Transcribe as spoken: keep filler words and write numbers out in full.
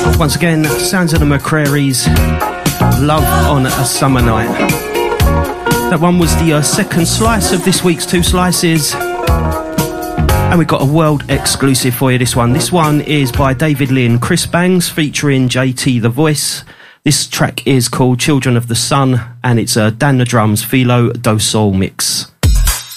Once again, sounds of the McCrary's, Love on a Summer Night. That one was the uh, second slice of this week's Two Slices. And we've got a world exclusive for you, this one. This one is by David Lynn, Chris Bangs, featuring J T The Voice. This track is called Children of the Sun, and it's a Dan the Drums Philo Do Soul mix.